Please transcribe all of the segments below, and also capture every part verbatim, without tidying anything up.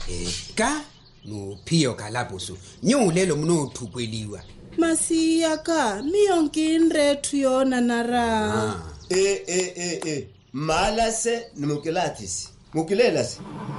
Eka no pio kalabusu nyulelo mnothukweliwa masiyaka miyonkinre tuyona nara ah. eh eh eh eh malase nimukilatisi mukilelas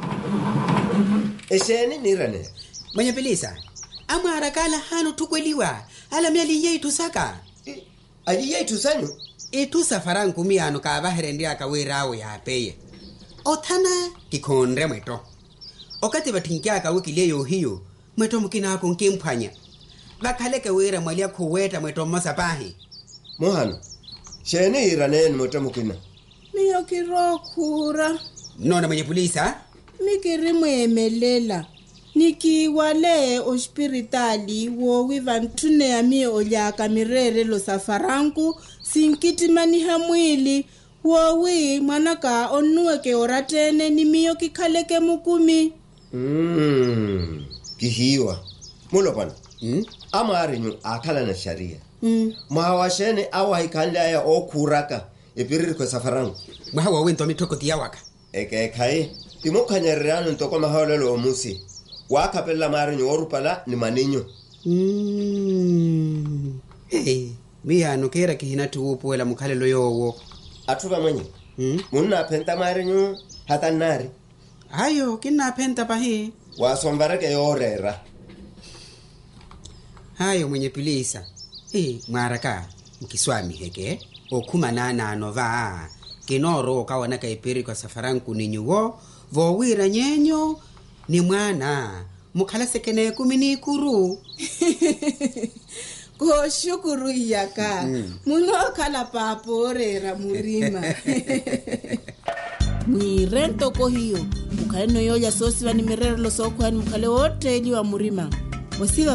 esheni nirane mwenye pelisa amara kala hano thukweliwa ala myali yetu saka e, ali yetu sanyu itu safaran kumiano ka baherendi akawerawo yapeye othana kikhonre mweto okati bathinkia ka wikileyo hiyo mweto mukina ko nkemphanya bakhaleke wera mwali akhuweta mweto masapahi mohano sheni irane mweto mukina miyokirokhura nona mwenye polisa mikiri mwemelela nikiwale ospiritali wo wivantune ya mie olyaka mirere lo safaranku sinkitimaniha mwili wowi mwanaka onuweke oratene ni miyo kikhaleke mukumi mm kihiwa mulopana mm amarinyu akhala na sharia mm mahawashene awa ikhanla ya okhuraka epiriri ko safaranku mwawa wento mitokoti yawaka eke kai timokhanyererano ntoko mahawlelo omusi wakhapella marinyu orupala ni maninyo mm hey miyano kera kihina tuupuela mukhalelo yowo athuba mwenye mm munna phenta marinyu hatanari hayo kinaphenta pahi wasombareke yorera hayo mwenye pilisa eh mwaraka mkiswami heke okhumana nano va kinoro kawana kaipiri kwa safaranku ninyuwo vowira nyenyo ni mwana mukhala sekene kumini kuru ko shukuru yaka mm. muno khala paporera murima mwirento ko hiyo ukhale no yoya sosi vani mirero lo sokho ani mukhale hoteli wa murima wasiva